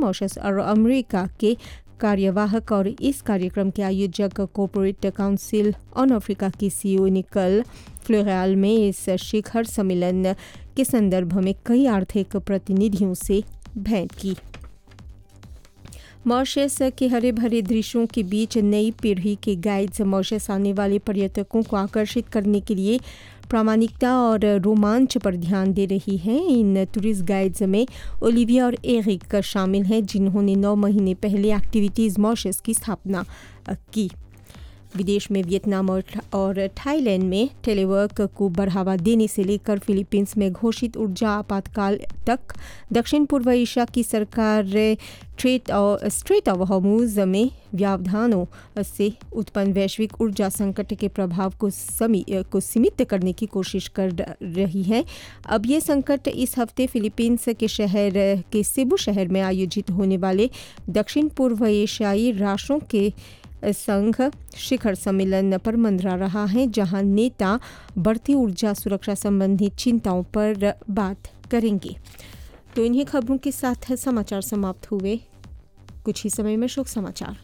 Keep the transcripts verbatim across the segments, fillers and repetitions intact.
Mauritius और America के कार्यवाहक और इस कार्यक्रम के आयोजक कॉर्पोरेट काउंसिल ऑन अफ्रीका की सीईओ निकल फ्लोरेल में इस शिखर सम्मेलन के संदर्भ में कई आर्थिक प्रतिनिधियों से भेंट की। मॉरिशस के हरे भरे दृश्यों के बीच नई पीढ़ी के गाइड्स मॉरिशस आने वाले पर्यटकों को आकर्षित करने के लिए प्रामाणिकता और रोमांच पर ध्यान दे रही है। इन टूरिस्ट गाइड्स में ओलिविया और एरिक शामिल हैं, जिन्होंने नौ महीने पहले एक्टिविटीज़ मॉरिशस की स्थापना की। विदेश में वियतनाम और थाईलैंड में टेलीवर्क को बढ़ावा देने से लेकर फिलीपींस में घोषित ऊर्जा आपातकाल तक दक्षिण पूर्व एशिया की सरकार स्ट्रेट और स्ट्रेट ऑफ हॉर्मुज में व्यवधानों से उत्पन्न वैश्विक ऊर्जा संकट के प्रभाव को समी को सीमित करने की कोशिश कर रही है। अब ये संकट इस हफ्ते फिलीपींस के शहर के सेबू शहर में आयोजित होने वाले दक्षिण पूर्व एशियाई राष्ट्रों के संघ शिखर सम्मेलन पर मंडरा रहा है, जहां नेता बढ़ती ऊर्जा सुरक्षा संबंधी चिंताओं पर बात करेंगे। तो इन्हीं खबरों के साथ समाचार समाप्त हुए। कुछ ही समय में शोक समाचार।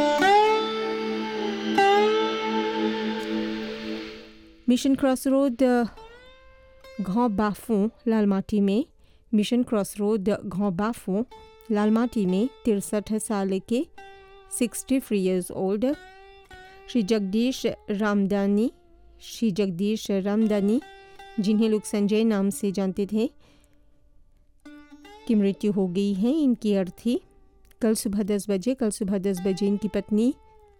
मिशन क्रॉस रोड घाव बाफू लालमाटी में मिशन क्रॉस रोड घाव बाफू लालमाटी में तिरसठ साल के sixty three years old Shri Jagdish रामदानी Shri Jagdish रामदानी जिन्हें लोग संजय नाम से जानते थे, की मृत्यु हो गई है। इनकी अर्थी कल सुबह दस बजे कल सुबह दस बजे इनकी पत्नी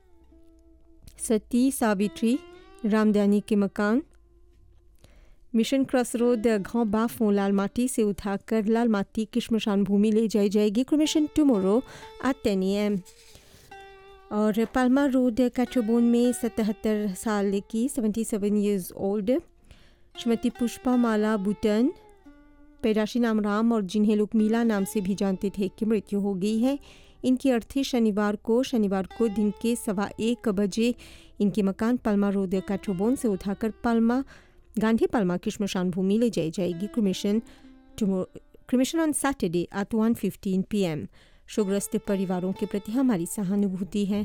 सती सावित्री रामदानी के मकान मिशन क्रॉस रोड घाव बाफू लालमाटी से उठाकर लालमाटी की श्मशान भूमि ले जाई जाएगी। Cremation tomorrow at ten A M. और पाल्मा रोड कैट्रोबोन में सतहत्तर साल की seventy seven years old Shrimati Pushpa माला बुटन पैदाशी नाम राम और जिन्हें लोग मीला नाम से भी जानते थे, की मृत्यु हो गई है। इनकी अर्थी शनिवार को शनिवार को दिन के सवा एक बजे इनके मकान पाल्मा रोड कैट्रोबोन से उठाकर पाल्मा गांधी पाल्मा की श्मशान भूमि ले जाई जाएगी। Cremation cremation on Saturday eight one fifteen P M. शोकग्रस्त परिवारों के प्रति हमारी सहानुभूति है।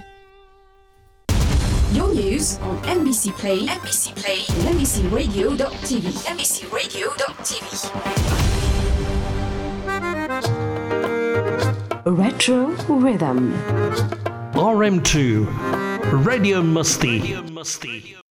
Your news on M B C Play, M B C Play, and M B C Radio dot T V, M B C Radio dot T V. Retro Rhythm. R M two Radio Musti.